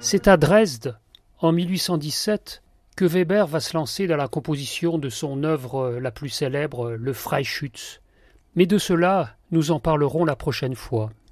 C'est à Dresde, en 1817, que Weber va se lancer dans la composition de son œuvre la plus célèbre, le Freischütz. Mais de cela, nous en parlerons la prochaine fois.